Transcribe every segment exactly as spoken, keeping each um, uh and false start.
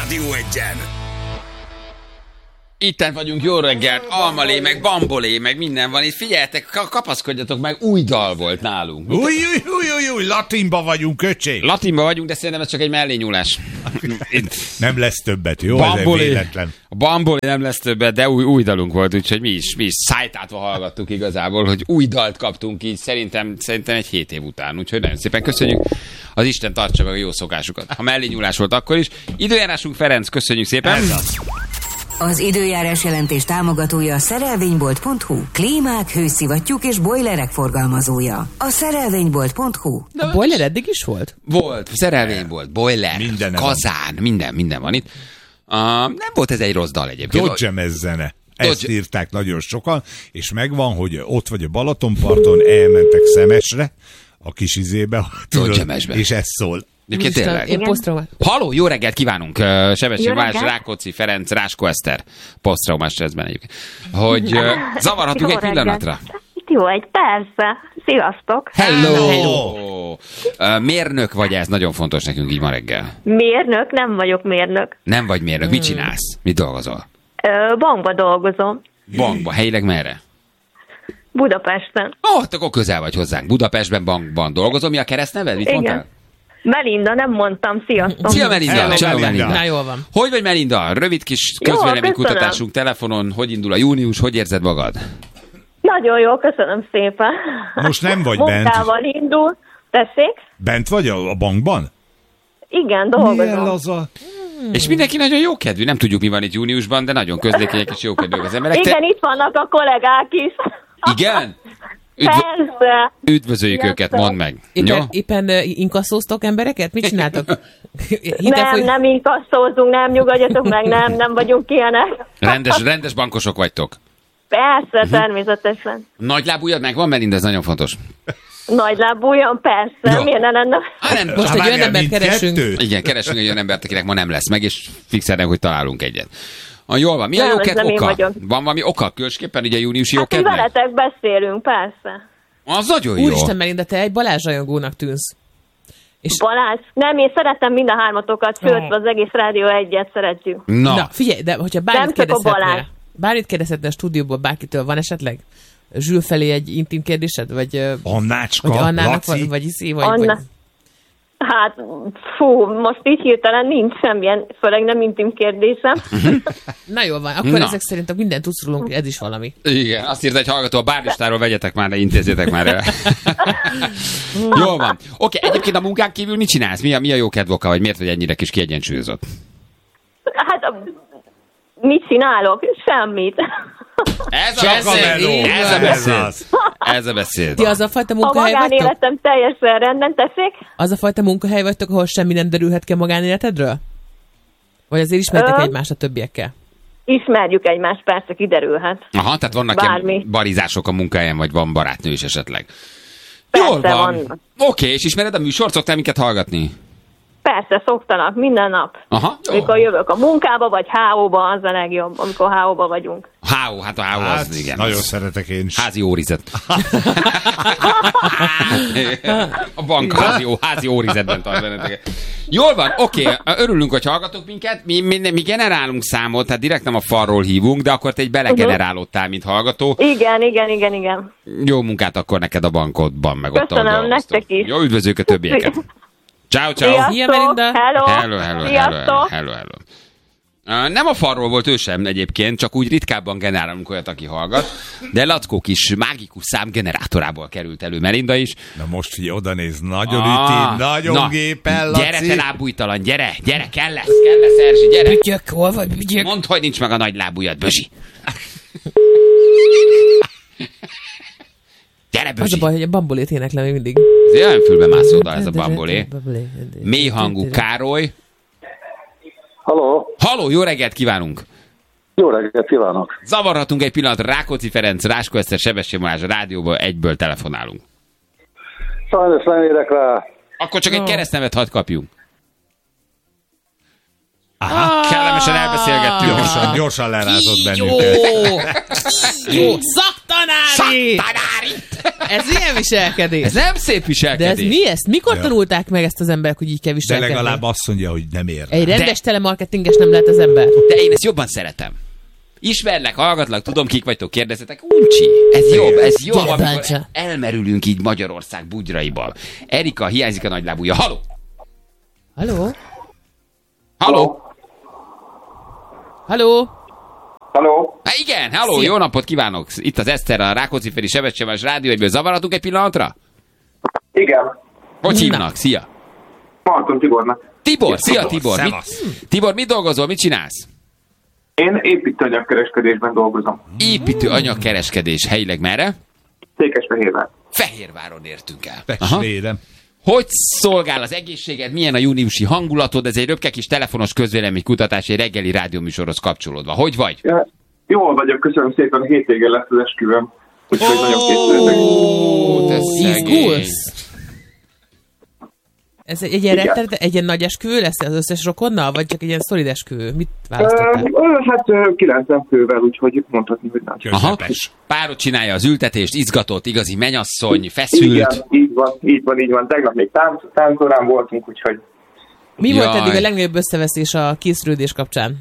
Rádió Egyen. Itten vagyunk, jó reggelt, almalé, meg bambolé, meg minden van itt. Figyeljetek, kapaszkodjatok meg, új dal volt nálunk. Új, új, új, új, új, latinba vagyunk, öcsé. Latinba vagyunk, de szerintem ez csak egy mellényúlás. Nem lesz többet, jó? Bambolé. Ez véletlen. A bambolé nem lesz többet, de új, új dalunk volt, úgyhogy mi is, mi is szájtátva hallgattuk igazából, hogy új dalt kaptunk így, szerintem, szerintem egy hét év után. Úgyhogy nagyon szépen köszönjük. Az Isten tartsa meg a jó szokásukat. Ha mellényúlás volt akkor is. Időjárásunk Ferenc, köszönjük szépen. Az időjárás jelentés támogatója a szerelvénybolt pont hu. Klímák, hőszivattyúk és bojlerek forgalmazója. A szerelvénybolt pont hu. A boiler eddig is volt? Volt, szerelvénybolt, boiler, Minden kazán, van. minden, minden van itt. Uh, nem volt ez egy rossz dal egyébként. Dodge-emez zene. Ezt Dodge- írták nagyon sokan, és megvan, hogy ott vagy a Balatonparton, elmentek Szemesre, a kis izébe, Dodge-emesbe. és ez szól. Egyébként tényleg. Én posztraumát. Haló, jó reggelt kívánunk! Uh, Sebesség Balázs, reggelt. Rákóczi Ferenc, Ráskó Eszter, posztraumás stresszben egyébként. Hogy uh, zavarhatunk Jó egy pillanatra? reggelt. Jó, egy persze. Sziasztok. Hello! Hello. Uh, mérnök vagy, ez nagyon fontos nekünk így ma reggel. Mérnök? Nem vagyok mérnök. Nem vagy mérnök, mit csinálsz? Mit dolgozol? Ö, bankba dolgozom. Bankba, helyileg merre? Budapesten. Ó, oh, akkor közel vagy hozzánk. Budapestben bankban dolgozom. Mi a keresztneved? Mit Igen. mondtál? Melinda, nem mondtam. Sziasztok. Szia Melinda! Hello, Ciao, Melinda. Na, jól van. Hogy vagy Melinda? Rövid kis Jó, közvéleménykutatásunk telefonon. Hogy indul a június? Hogy érzed magad? Nagyon jó, köszönöm szépen. Most nem vagy bent. Munkával indul. Tessék? Bent vagy a, a bankban? Igen, Milyen dolgozom. laza? És mindenki nagyon jókedvű. Nem tudjuk, mi van itt júniusban, de nagyon közlékenyek és jókedvűek az emberek. Igen, Te... itt vannak a kollégák is. Igen? Üdv... Persze. Üdvözöljük Sziasztok. őket, mondd meg. Jó? Éppen, éppen uh, inkasszóztok embereket? Mit csináltok? Nem, Hitelfoly- nem inkasszózunk, nem nyugodjatok meg, nem, nem vagyunk ilyenek. Rendes, rendes bankosok vagytok. Persze, természetesen. Nagylábújad megvan, Melinda, ez nagyon fontos. Nagylábújon, persze, Jó. miért ne lenne? Á, nem, Most Há, egy olyan várjál, embert keresünk. mindkettőt? igen, keresünk egy olyan embert, akinek ma nem lesz meg, és fixelnek, hogy találunk egyet. Ah, jól van. Mi a Nem, ez jóked nem én oka? vagyok. Van valami oka különösképpen így a júniusi Hát, hogy jókednek? veletek beszélünk, persze. Az nagyon jó. Úristen, Melinda, te egy Balázs rajongónak tűnsz. És Balázs, nem, én szeretem mind a hármatokat, sőt, az egész Rádió Egyet szeretjük. Na, na, figyelj, de hogyha Nem bármit csak a Balázs. kérdezhetnél, bármit kérdezhetnél a stúdióból bárkitől, van esetleg Zsül felé egy intim kérdésed? Vagy, ö, Annácska, vagy Annának, Laci. vagy, vagy Iszi, vagy, Anna, vagy... hát, fú, most így hirtelen nincs semmilyen, főleg nem intim kérdésem. Na jól van, akkor Na. ezek szerint mindent tudsz rólunk, ez is valami. igen, azt írta egy hallgató, a bárlistáról vegyetek már, ne intézzétek már el. Jól van. Oké, egyébként a munkán kívül mit csinálsz? Mi a, mi a jókedv oka, vagy miért vagy ennyire kis kiegyensúlyozott? Hát, mit csinálok? Semmit. Ez a Csak a beszéd! meló. Ez a Ez beszéd! az. Ez a beszéd! Ti az a fajta A munkahely vagytok? magánéletem teljesen rendben, tessék? Az a fajta munkahely vagytok, ahol semmi nem derülhet ki a magánéletedről? Vagy azért ismertek Ö. egymást a többiekkel? Ismerjük egymást, persze, kiderülhet. Aha, tehát vannak Bármi. ilyen barizások a munkahelyen, vagy van barátnő is esetleg. Persze Jól van. vannak. Oké, és ismered a műsort? Szoktál minket hallgatni? Persze, szoktanak, minden nap. Aha, jó. Amikor jövök a munkába, vagy há ó-ba, az a legjobb, amikor há ó-ba vagyunk. há ó, hát a há ó Hát, az, igen. nagyon az szeretek én is. házi órizet. A bank házi, ó, házi órizetben tart benneteket. Jól van, oké, örülünk, hogy hallgatok minket. Mi, mi, mi generálunk számot, tehát direkt nem a falról hívunk, de akkor te egy belegenerálódtál, mint hallgató. Igen, igen, igen, igen. Jó munkát akkor neked a bankodban, meg ott, Köszönöm, ahol dolgoztok. nektek is. Jó, üdvözlők a többieket. Ciao, ciao. Sziasztok, Szia, Melinda. hello, Hello, hello, hello, hello, sziasztok. hello, hello. Uh, nem a falról volt ő sem egyébként, csak úgy ritkábban generálunk olyat, aki hallgat, de Lackó kis mágikus szám generátorából került elő Melinda is. Na most figyelj, oda néz, nagyon Ah, üti, nagyon na, gépen, Laci. Gyere, te lábújtalan, gyere, gyere, kell lesz, kell lesz, Erzsi, gyere. Bütyök, hol vagy, bütyök? Mondd, hogy nincs meg a nagy lábújad, Bözsi. Gyere, Az a Bözsi. baj, hogy a bambolét éneklem még mindig. Ez olyan fülbe mászó dal ez a bambolé. Mély hangú Károly. Halló, Haló, jó reggelt kívánunk! jó reggelt kívánok! Zavarhatunk egy pillanat, Rákóczi Ferenc, Ráskó Eszter, Sebesség Balázs a rádióból, egyből telefonálunk. Sajnos nem érek rá. Akkor csak egy Ó. keresztnevet hadd kapjunk. Aha, Kellemesen elbeszélgettünk. gyorsan, gyorsan lerázott Jó! bennünket. Jó! Szaktanári! Tanári! Ez milyen viselkedés? Ez nem szép De viselkedés. ez mi ezt? Mikor Ja. tanulták meg ezt az emberek, hogy így kell De viselkedni? legalább azt mondja, hogy nem ér. Egy rendes De- telemarketinges nem lehet az ember. De én ezt jobban szeretem. Ismerlek, hallgatlak, tudom, kik vagytok, kérdezzetek. Uncsi, ez jobb, ez jobb, Gyere, amikor bácsa. elmerülünk így Magyarország bugyraiban. Erika, hiányzik a nagylábúja. Haló! Haló? Haló! Haló? Halló? Há, igen, halló, Szia. jó napot kívánok! Itt az Eszter, a Rákóczi-Feri Sebességmentes Rádió, egyből zavarhatunk egy pillanatra? Igen. Hogy Na. hívnak? Szia! Marton Tibornak. Tibor, szia Tibor! Mit, Szevasz. Tibor, mit dolgozol, mit csinálsz? Én építőanyagkereskedésben dolgozom. Építő anyagkereskedés, helyileg merre? Székesfehérvár. Fehérváron értünk el. Aha. Testvérem. Hogy szolgál az egészséged, milyen a júniusi hangulatod? Ez egy röpke kis telefonos közvéleménykutatás, egy reggeli rádióműsorhoz kapcsolódva. Hogy vagy? Ja, jól vagyok, köszönöm szépen, hétvégén lesz az esküvőm. Úgyhogy nagyon készülök. Ó, te szegény. Izgulsz? Ez egy, egy ilyen, Igen. rettenet, egy ilyen nagy esküvő lesz az összes rokonnal, vagy csak egy ilyen szolid esküvő? Mit Ö, választottál? ö, Hát ö, kilencven fővel, úgyhogy mondhatni, hogy nagy. Aha. Közepes. Párod csinálja az ültetést, izgatott, igazi mennyasszony, feszült. Igen, így van, így van, így van. Tegnap még tánc, táncórán voltunk, úgyhogy Mi Jaj. volt eddig a legnagyobb összeveszés a készülődés kapcsán?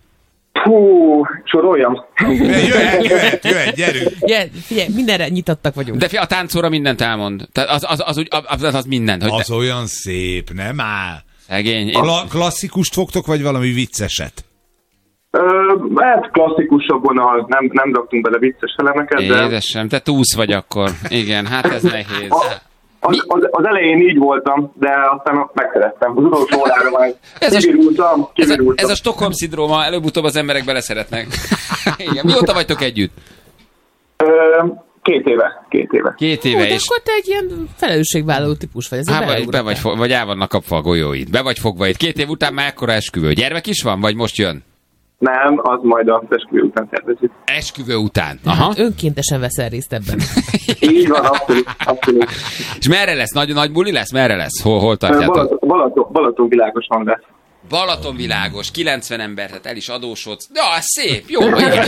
hú, soroljam. Jöhet, jöhet, jöhet, gyerünk. Ja, figyelj, mindenre nyitottak vagyunk. De fi, a táncóra mindent elmond. Tehát az, az, az, az, az, az, az mindent. Hogy Az olyan szép, nem áll. szegény. Én, Kla- klasszikust fogtok, vagy valami vicceset? Ö, hát klasszikusabban a, nem, nem raktunk bele vicces elemeket, de édesem, te túsz vagy akkor. Igen, hát ez nehéz. az, az, az elején így voltam, de aztán megszerettem. Az utolsó órára már Ez a- kivirultam, Ez a, kivirultam. ez a Stockholm-szindróma, előbb-utóbb az emberek beleszeretnek. Igen, mióta vagytok együtt? Ö, két éve, két éve. Két Hú, éve, de és akkor te egy ilyen felelősségvállaló típus vagy. Ez Há, vagy, be vagy, fo- vagy el vannak kapva a golyóid. Be vagy fogva itt. Két év után már ekkora esküvő. Gyermek is van, vagy most jön? Nem, az majd az esküvő után tervezik. Esküvő után. Aha. Önkéntesen veszel részt ebben. Így van, abszolút, abszolút. És merre lesz? Nagy, nagy buli lesz? Merre lesz? Hol, hol Ö, tartjátok? Balaton, Balaton, Balaton világosan lesz. Balatonvilágos, kilencven ember, tehát el is adósodsz. Ja, szép, jó, igen.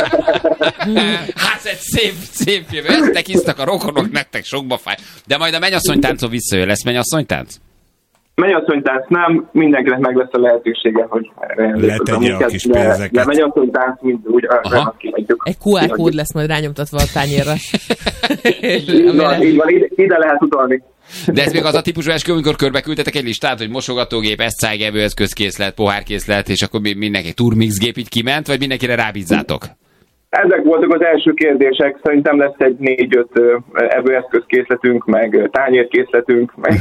Hát ez szép, szép jövő. Eztek, isztak a rokonok, nektek sokba fáj. De majd a mennyasszonytáncon visszajön. Lesz mennyasszonytánc? Mennyasszonytánc nem, mindenkinek meg lesz a lehetősége, hogy erre Letegye a minket, kis de, pénzeket. de mennyasszonytánc mind úgy, arra kihagyjuk. Egy kú ár kód lesz majd rányomtatva a tányérra. Így van, így van, ide, ide lehet utalni. De ez még az a típusú eskü, amikor körbeküldtetek egy listát, hogy mosogatógép, eszcájgevő, eszközkészlet, pohárkészlet, és akkor mi- mindenki turmixgép így kiment, vagy mindenkire rábízzátok? Ezek voltak az első kérdések, szerintem lesz egy négy-öt ö, evőeszközkészletünk, meg ö, tányérkészletünk, meg...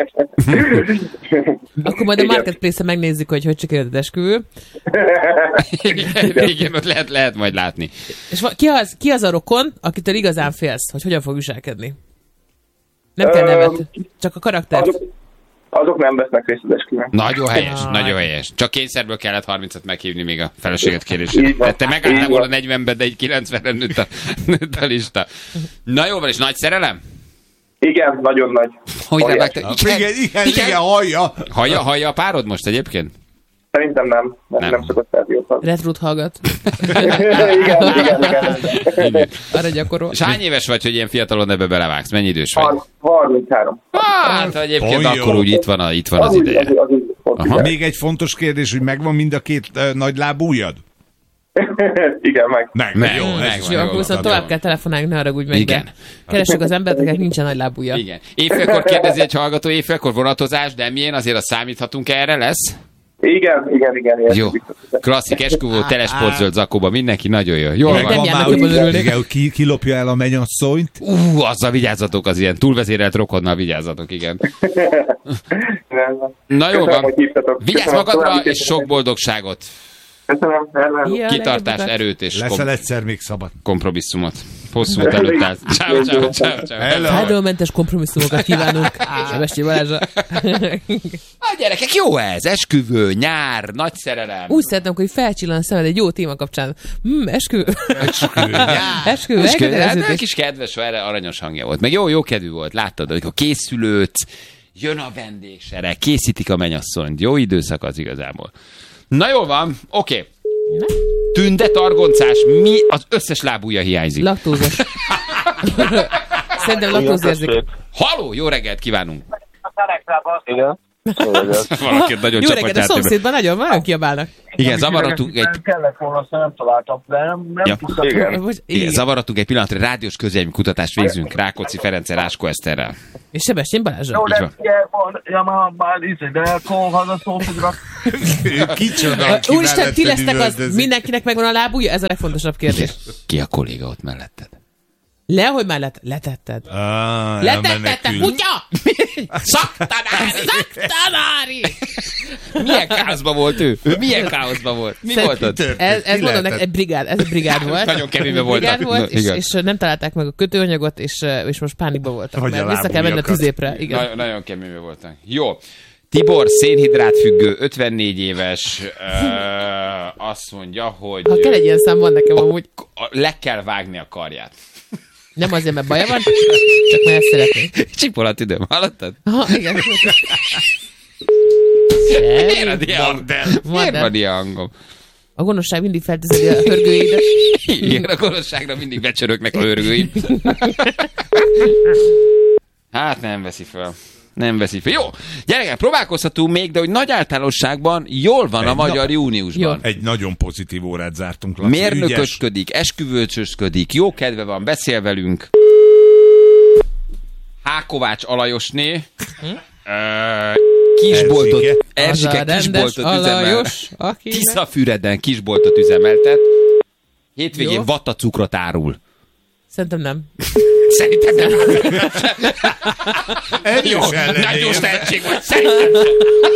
Akkor majd a Igen. Marketplace-en megnézzük, hogy hogy sikerült az esküvő. Igen, igen, ott lehet, lehet majd látni. És va- ki az, ki az a rokon, akitől igazán félsz, hogy hogyan fog viselkedni? Nem kell Ö, nevet, csak a karakter. Azok, azok nem vesznek részt az esküvőn. Nagyon helyes, Jaj. nagyon helyes. Csak kényszerből kellett harmincat meghívni még a feleséget kérésére. Így van. Tehát te megálltál Így volna van. negyvenben, de egy kilencvenre nőtt a, nőtt a lista. Na jó van, és nagy szerelem? Igen, nagyon nagy. Hogy Óriási. revágtál? Igen, igen, igen, hallja. Hallja, hallja a párod most egyébként? Szerintem nem. Nem, Nem. nem szokott feldiótani. Retrut hallgat. igen, igen, igen. Igen. Arra gyakorol. És hány éves vagy, hogy ilyen fiatalon ebbe belevágsz? Mennyi idős vagy? Har- harminchárom. Hát egyébként Olyan akkor jó. úgy itt van, a, itt van az Az úgy, ideje. az, az úgy, pont Aha. igen. Még egy fontos kérdés, hogy megvan mind a két uh, nagy lábújad? Igen, meg. Meg, Meg, jó, meg, ez meg. Jó, Jó, akkor viszont jó. tovább kell telefonálni, ne haragudj meg. Igen. de Keressük az embert, akinek nincsen nagy lábúja. Igen. Éjfélkor kérdezi egy hallgató, éjfélkor vonatozás, de milyen azért a számíthatunk erre lesz? Igen, igen, igen. igen. Jó. Klasszik esküvő, telesport zöld zakóba, mindenki nagyon jó. Jól Nem van. Megvan járnak már, jobban hogy örülni. igen, ki, kilopja el a mennyasszonyt. Ú, azzal vigyázzatok, az ilyen túlvezérelt rokonnal vigyázzatok, igen. Na jó Köszönöm, van. hogy hívtatok. Vigyázz Köszönöm, magadra, további és sok köszönöm. boldogságot, Köszönöm, hello. Ja, kitartás, legjobbakat. erőt és Leszel kom- egyszer még szabad. kompromisszumot. Hosszú út előtt állsz. Ciao, ciao, ciao, ciao. Hello. Fájdalommentes kompromisszumokat kívánunk. Sebessé Balázsra. A gyerekek, jó ez, esküvő, nyár, nagy szerelem. Úgy szeretném, hogy felcsillan a szemed egy jó téma kapcsán. Hmm, esküvő. Esküvő. Esküvő. És kedves, hát elköteleződés. egy kis kedves, erre aranyos hangja volt. Meg jó, jó kedvű volt, láttad, amikor készülőt, jön a vendégsere, készítik a mennyasszonyt. Jó időszak az igazából. Na jó van, oké. Tünde, targoncás, mi az összes lábúja hiányzik. Laktózos. Szerintem laktózérzékeny. Haló, jó reggelt kívánunk! Igen. Valakit nagyon Jó reggelt, a csapatját. szomszédban nagyon, nagyon kiabálnak. Igen, zavarodtunk egy... Kellett volna, azt nem találtam, de nem, nem Ja. tudtam. Igen. Most, Igen, igen. zavarodtunk egy pillanatra, rádiós közélmi kutatást végzünk Rákóczi Ferenccel, Ráskó Eszterrel. És Sebestyén Jó, Balázsra. Így van. de ugye van, ja már, már izé, de akkor hazaszól, hogy rak. Kicsoda, aki Úristen, ti melletted lesztek az, üvöltözik. mindenkinek megvan a lábúja? Ez a legfontosabb kérdés. Ki a kolléga ott melletted? Le, hogy már let, letetted. Ah, Letetted, te elmenekült. kutya! Szaktanári! Szaktanári! Milyen káoszban volt ő? Ő milyen káoszban volt? Mi Szerint- volt ott? Történt, Ez, ez ki mondom, lehetett? egy brigád, ez egy brigád volt. Nagyon keményben Brigád voltak. volt, Na, és, igaz. és nem találták meg a kötőanyagot, és, és most pánikba voltak. Hogy Mert a vissza kell menni a lábújakat. tüzépre. Igen. Nagyon, nagyon keményben voltak. Jó. Tibor, szénhidrát függő, ötvennégy éves, uh, azt mondja, hogy Ha kell egy ilyen szám, van nekem amúgy. a- le kell vágni a karját. Nem azért, mert baja van, csak mert ezt szeretné. Csipolat időm, hallottad? Aha, igen. Miért ad ilyen hangom? Miért van ilyen hangom? A gonoszság mindig feltűzi a hörgőjédet. Igen, a gonoszságra mindig becsörögnek a hörgőim. Hát nem veszi fel. Nem veszi fel. Jó, gyerekek, próbálkozhatunk még, de hogy nagy általánosságban jól van a Egy magyar nap- júniusban. Egy nagyon pozitív órát zártunk. Laci. Ügyes. Mérnökösködik, esküvőcsösködik, jó kedve van, beszél velünk. H. Kovács Alajosné. Ö, kisboltot, Erzsike. Erzsike Az a rendes kisboltot üzemel. Alajos, akinek- Tiszafüreden kisboltot üzemeltet. Hétvégén Jó. vattacukrot árul. Szerintem nem. Szerintem nem. Erős Jó, ellenérve. nagy jó tehetség vagy, szerintem nem.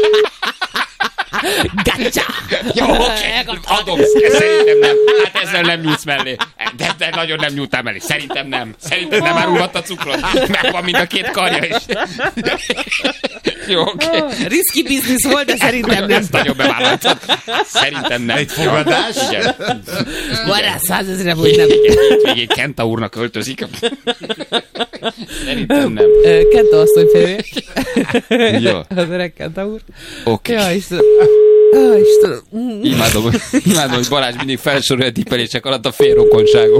Gacsa! Jó, oké, adom, szerintem nem. Hát ezzel nem nyújtsz mellé. De, de nagyon nem nyújtál mellé. Szerintem nem. Szerintem nem árulhat a cukrot. Megvan mind a két karja is. Jó, oké. Riszki biznisz volt, de szerintem nem. Ezt nagyon bevállaltad. Szerintem nem. Egy fogadás? Igen. Van rá százezre, hogy nem. Igen, hétvégén Kenta úrnak költözik. Szerintem nem. Ö, Kenta asszony férje. Jó. Az öreg Kenta úr. Oké. Ja, Istenem. Ah, Istenem. Mm. Imádom, imádom, hogy Balázs mindig felsorolja a tippelések alatt a félrokonságom.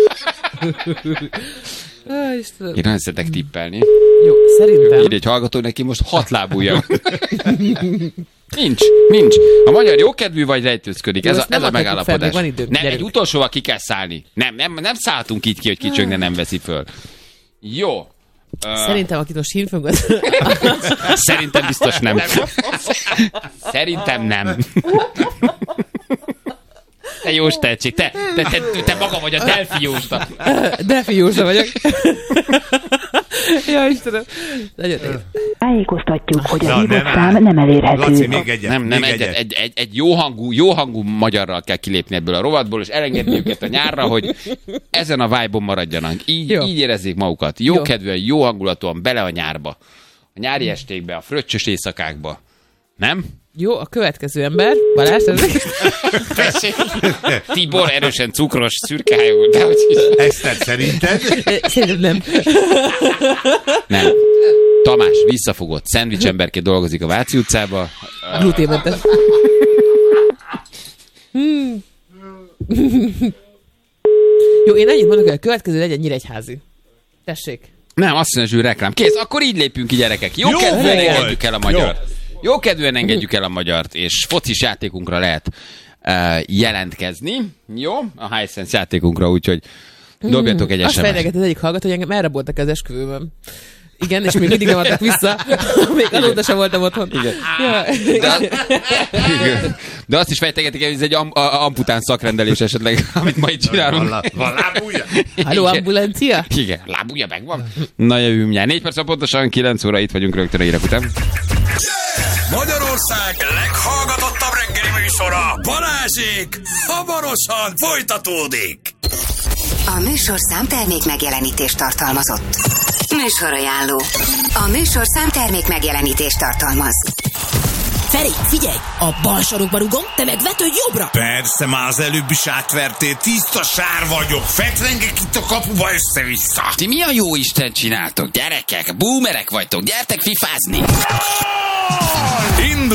Ah, Istenem. Én nagyon szeretek tippelni. Jó, szerintem. Írj egy hallgató, neki most hat lábúja. Nincs, nincs. A magyar jókedvű vagy rejtőzködik. Jó, Ez a, ezt nem ez a adhatjuk fel, megállapodás. még van időnk, Nem, egy gyerünk. utolsóval ki kell szállni. Nem, nem, nem szálltunk így ki, hogy kicsöng, nem veszi föl. Jó. Uh, Szerintem, akit most hívunk, az... Szerintem biztos nem. Szerintem nem. Te Jós tehetség, te, te, te, te maga vagy a Delfi Jósta. Delfi Józsa vagyok. Ja, Istenem. Nagyon jó. Tájékoztatjuk, hogy a Na, hívott nem szám nem elérhető. Laci, még egyet. Nem, nem, még egyet, egy, egy, egy jó hangú, jó hangú magyarral kell kilépni ebből a rovatból, és elengedni őket a nyárra, hogy ezen a vibe-on maradjanak. Így, Jó. így érezzék magukat. Jó, Jó. kedvűen, jó hangulatúan bele a nyárba. A nyári estékbe, a fröccsös éjszakákba. Nem? Jó, a következő ember, Balázs, ez... Tessék. Tibor erősen cukros, szürkehájú, de hogy is. Eszter, szerinted? Szerintem nem. Nem. Tamás visszafogott szendvicsemberként dolgozik a Váci utcába. Gluténmentes. Hmm. Jó, én annyit mondok, hogy a következő legyen Nyíregyházi. Tessék. Nem, azt mondja, hogy reklám. Kész, akkor így lépünk ki, gyerekek. Jó, Jó kedvűen volt. engedjük el a magyart. Jó. Jó kedvűen engedjük el a magyart, és focis játékunkra lehet uh, jelentkezni. Jó? A Hisense játékunkra, úgyhogy dobjatok egy Azt es em es-t. fejleget az egyik hallgató, hogy engem elraboltak az esküvőmön. Igen, és még mindig nem adtak vissza. Még azóta sem voltam otthon. Igen. Ja. De, igen. De azt is fejtegetik, hogy ez egy am, a, ampután szakrendelés esetleg, amit ma itt csinálunk. Van, van lábúja? Halló, Igen. ambulancia? Igen, lábúja megvan. Na jövünk mindjárt. Négy perc pontosan, kilenc óra, itt vagyunk rögtön a hírek után. Magyarország leghallgatottabb reggeli műsora, Balázsék, hamarosan folytatódik. A műsorszám termék megjelenítést tartalmazott. Műsorajánló. A műsorszám termék megjelenítést tartalmaz. Feri, figyelj! A bal sarokba rugom, te meg vetődj jobbra! Persze, már az előbb is átvertél, tiszta sár vagyok, fetrengek itt a kapuba össze-vissza. Ti mi a jó Isten csináltok, gyerekek? Boomerek vagytok, gyertek fifázni! Indul!